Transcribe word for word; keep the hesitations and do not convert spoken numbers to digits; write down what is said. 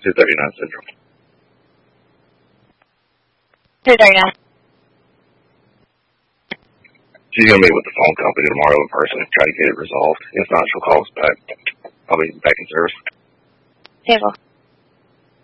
two thirty-nine Central. two thirty-nine. She's going to meet with the phone company tomorrow in person and try to get it resolved. If not, she'll call us back. I'll be back in service. Table.